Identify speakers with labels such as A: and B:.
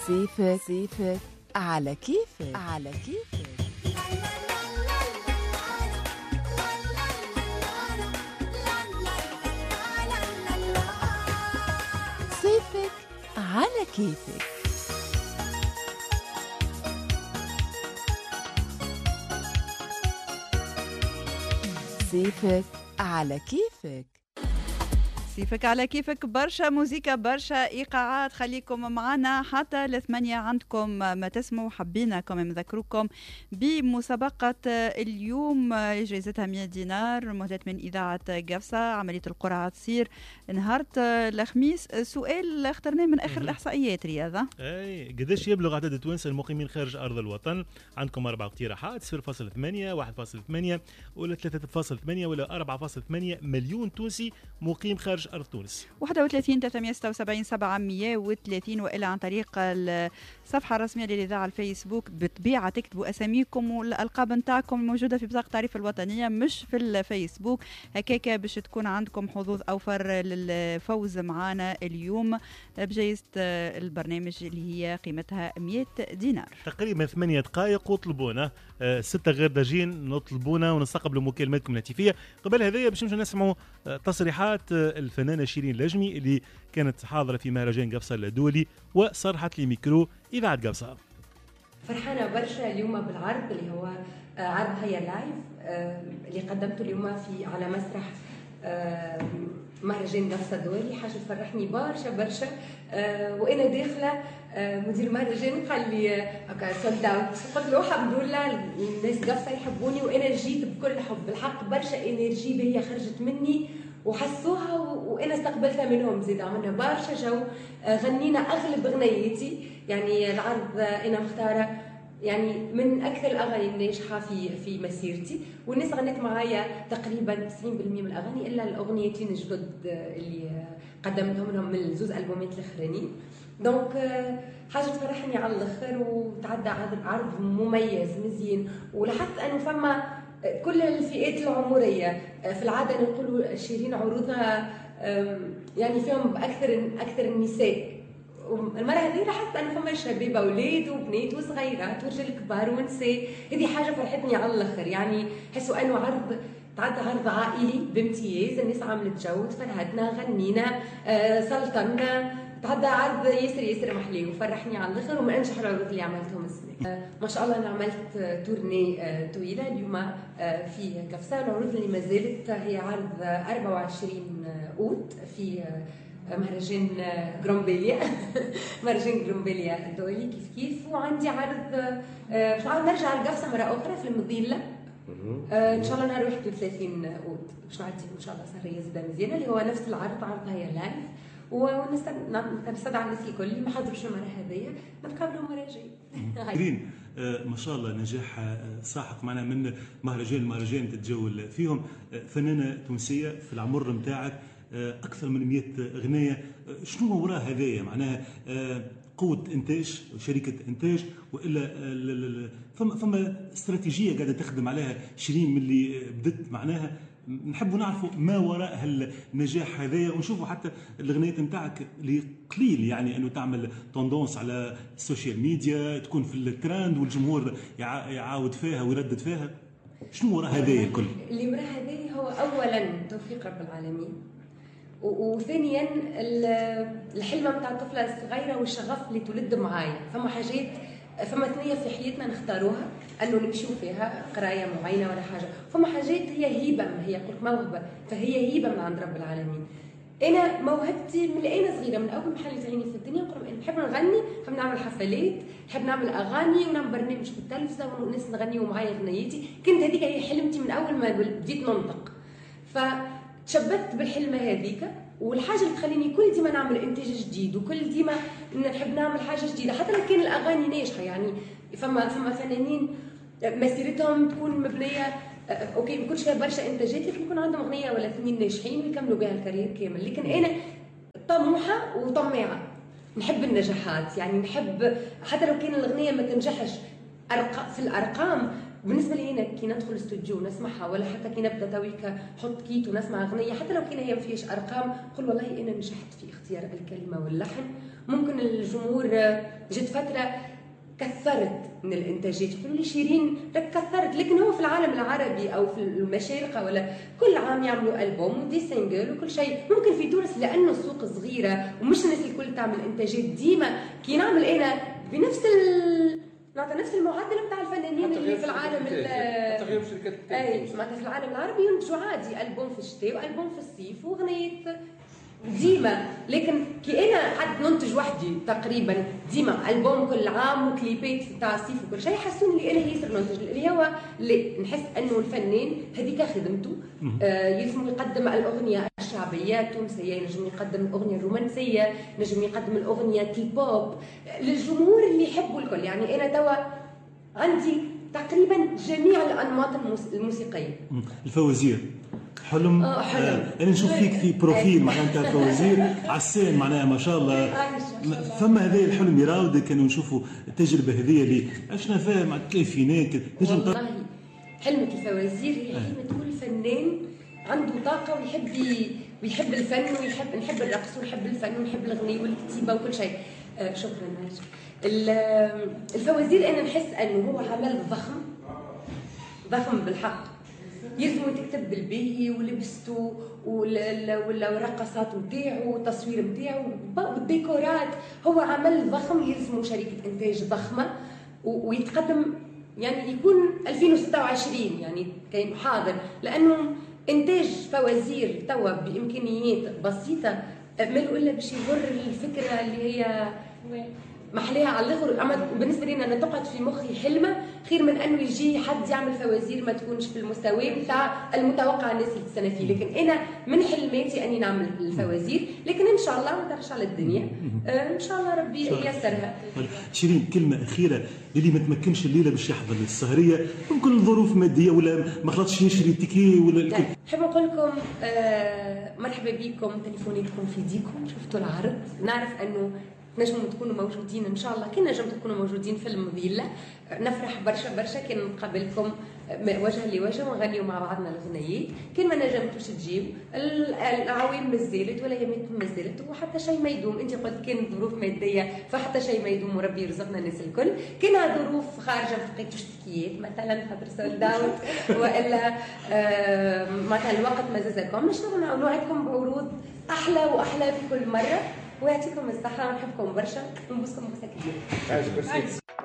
A: صيفك على كيفك. صيفك على كيفك. صيفك على كيفك.
B: صيفك على كيفك. برشا موزيكا، برشا ايقاعات، خليكم معنا حتى ل8 عندكم ما تسمعوا. حبيناكم نذكركم بمسابقة اليوم جائزتها 100 دينار مهداة من إذاعة قفصة. عملية القرعة تصير نهار الخميس. سؤال اخترناه من آخر الإحصائيات رياضة.
C: اي قداش يبلغ عدد التوانسة المقيمين خارج أرض الوطن؟ عندكم 4 اقتراحات: 0.8 1.8 ولا 3.8 ولا 4.8 مليون تونسي مقيم خارج أرض تونس.
B: 31 376 730 وإلا عن طريق الصفحة الرسمية للإذاعة الفيسبوك. بالطبيعة تكتبوا أساميكم والألقاب نتاعكم الموجودة في بطاقة التعريف الوطنية مش في الفيسبوك، هكاك باش تكون عندكم حظوظ أوفر للفوز معنا اليوم بجائزة البرنامج اللي هي قيمتها 100 دينار.
C: تقريبا 8 دقائق وطلبونا 6 غير داجين نطلبونا ونستقبلوا مكالماتكم الهاتفية. قبل هذايا باش نمشوا نسمعوا تصريحات الفنانة شيرين لجمي اللي كانت حاضرة في مهرجان قفصة الدولي وصرحت لي ميكرو إذاعة قفصة.
D: فرحانة برشا اليوم بالعرض اللي هو عرض هيا لايف اللي قدمته اليوم على مسرح مهرجان قفصة الدولي. حاجة تفرحني برشا وأنا داخلة مدير المهرجان قال لي هكا سولد اوت، قلت له الحمد لله الناس قفصة يحبوني وأنا جيت بكل حب. بالحق برشا انرجي باهية خرجت مني وحسوها وانا استقبلتها منهم. زيد عملنا برشا جو، غنينا اغلب اغنياتي. يعني العرض انا مختاره يعني من اكثر الاغاني الناجحه في مسيرتي، والناس غنت معايا تقريبا 90% من الاغاني الا الاغنيتين الجدد اللي قدمتهم لهم من الزوز البومات الاخرانيين. دونك حاجه تفرحني على الاخر، وتعدى عرض مميز مزيان. ولاحظت انه فما كل الفئات العمريه. في العاده نقولوا شيرين عروضها يعني فيهم اكثر النساء. المره هذه لاحظت ان فما شباب اولاد وبنات وصغيرات ورجال كبار ونساء. هذه حاجه فرحتني على الاخر. يعني حسوا انه عرض تعدى عرض عائلي بامتياز. الناس عملت جو، تفرهدنا، غنينا، سلطنا. تعدى عرض ياسر محلي وفرحني على الاخر، ومن انجح العروض اللي عملتهم السنه. ما شاء الله انا عملت تورني طويله اليوم في قفصة. العروض اللي ما زالت هي عرض 24 اوت في مهرجان جرومبيليا مهرجان جرومبيليا الدولي كيف. وعندي عرض باش نرجع لقفصة مره اخرى في المظله ان شاء الله نهار 31 اوت باش نعدي ان شاء الله سهريه زاده مزيانه اللي هو نفس العرض هيا لايف. ونستدعى الناس الكل اللي ما حضروش المره هذيا نتقابلوا المره الجايه.
E: ما شاء الله نجاح ساحق معنا من مهرجان تتجول فيهم. فنانه تونسيه في العمر نتاعك اكثر من 100 اغنيه. شنو هو وراء هذايا؟ معناها قوه انتاج وشركه انتاج والا فما استراتيجيه قاعده تخدم عليها شيرين من اللي بدت؟ معناها نحبوا نعرفوا ما وراء هالنجاح هذايا، ونشوفوا حتى الاغنيات نتاعك اللي قليل يعني انه تعمل توندونس على السوشيال ميديا، تكون في الترند والجمهور يعاود فيها ويردد فيها. شنو وراء هذايا الكل؟ اللي
D: وراء هذايا هو اولا توفيق رب العالمين، وثانيا الحلمه نتاع الطفله الصغيره والشغف اللي تولد معايا. فما ثنيه في حياتنا نختاروها انه نمشيو فيها، قرايه معينه ولا حاجه. فما حاجات هي هبه، ما هي قلت موهبه، فهي هبه من عند رب العالمين. انا موهبتي من انا صغيره، من اول محل تعيني في الدنيا نحب نغني، نحب نعمل حفلات، نحب نعمل اغاني ونعمل برنامج في التلفزه والناس نغنيوا معايا اغنياتي. كنت هذيك هي حلمتي من اول ما بديت ننطق. فتشبثت بالحلمه هذيك، والحاجه اللي تخليني كل ديما نعمل انتاج جديد، وكل ديما نحب نعمل حاجه جديده حتى لو كان الاغاني ناجحه. يعني فما فنانين مسيرتهم تكون مبنيه اوكي ما كنتش فيها برشا انتاجات، لكن يكون عندهم اغنيه ولا اثنين ناجحين ويكملوا بها الكارير كامل. لكن انا طموحه وطماعه، نحب النجاحات. يعني نحب حتى لو كان الاغنيه ما تنجحش في الارقام. بالنسبه لي انا كي ندخل الاستوديو ونسمعها، ولا حتى كي نبدا تويكا حط كيت ونسمع اغنيه، حتى لو كان هي ما فيهاش ارقام، نقول والله انا نجحت في اختيار الكلمه واللحن ممكن الجمهور جت فتره كثرت من الانتاجات، يقولوا لي شيرين لك كثرت، لكن هو في العالم العربي او في المشارقه ولا كل عام يعملوا البوم ودي سينجل وكل شيء. ممكن في تونس لانه السوق صغيره ومش الناس الكل تعمل انتاجات ديما، كي نعمل انا بنفس نعطي نفس المعدل بتاع الفنانين اللي في العالم
F: تغيير شركات
D: اي معناتها في العالم العربي ينتجوا عادي البوم في الشتاء والبوم في الصيف واغنيه ديما. لكن كي انا حد ننتج وحدي تقريبا ديما البوم كل عام وكليبات تاع الصيف وكل شيء، يحسوني اللي انا ياسر ننتج، اللي هو اللي نحس انه الفنان هذيك خدمته. يلزم يقدم الاغنيه الشعبيه التونسيه، ينجم يقدم الاغنيه الرومانسيه، ينجم يقدم الاغنيه البوب للجمهور اللي يحبوا الكل. يعني انا توا عندي تقريبا جميع الانماط الموسيقيه.
E: الفوازير حلم. انا نشوف فيك في بروفيل معناها نتاع الفوازير عسان معناها ما شاء الله. فما هذا الحلم يراودك كانوا نشوفوا التجربه هذه اللي عشنا فيها مع الثلاثينات.
D: والله حلمة الفوازير هي حلمة كل فنان عنده طاقه ويحب الفن نحب الرقص ونحب الفن ونحب الغني والكتيبه وكل شيء. شكرا ماجد. الفوازير انا نحس انه هو عمل ضخم بالحق، يلزم تكتب بالباهي ولبسته والرقصات نتاعو والتصوير نتاعو والديكورات. هو عمل ضخم، يلزم شركه انتاج ضخمه ويتقدم يعني يكون 2026 يعني كاين حاضر، لانه انتاج فوازير توا بامكانيات بسيطه ما الا باش يغر الفكره اللي هي محليها على الاخر. اما بالنسبه لي انا تقعد في مخي حلمه خير من انه يجي حد يعمل فوازير ما تكونش في المستوى بتاع المتوقع الناس اللي تستنى فيه. لكن انا من حلماتي اني نعمل الفوازير، لكن ان شاء الله ما تخش على الدنيا، ان شاء الله ربي ييسرها.
E: شيرين كلمه اخيره اللي ما تمكنش الليله باش يحضر للسهريه، ممكن الظروف ماديه ولا ما خلطش يشري تيكي ولا
D: نحب نقول لكم مرحبا بكم، تليفوناتكم في يديكم، شفتوا العرض. نعرف انه نجموا تكونوا موجودين ان شاء الله، كي نجموا تكونوا موجودين في المظله. نفرح برشا كي نقابلكم وجها لوجه ونغنيوا مع بعضنا الغنيات. كان ما نجمتوش تجيو العوام مازالت ولا يمات مازالت، وحتى شيء ما يدوم. انت قلت كان ظروف ماديه فحتى شيء ما يدوم وربي يرزقنا الناس الكل. كان ظروف خارجه ما لقيتوش تكيات مثلا خاطر سولد اوت والا مثلا الوقت ما زازكم، نشتغلوا نوعدكم بعروض احلى واحلى في كل مره. ويعطيكم الصحه ونحبكم برشا ونبوسكم بوسه كبيره.